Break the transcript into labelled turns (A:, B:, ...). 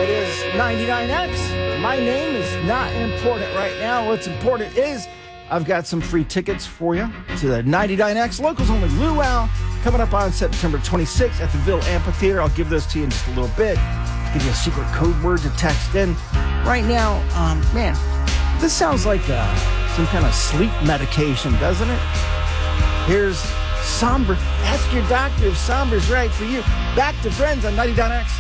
A: It is 99X. My name is not important right now. What's important is I've got some free tickets for you to the 99X Locals Only Luau coming up on September 26th at the Ville Amphitheater. I'll give those to you in just a little bit. Give you a secret code word to text in. Right now, man, this sounds like some kind of sleep medication, doesn't it? Here's Somber. Ask your doctor if Somber's right for you. Back to Friends on 99X.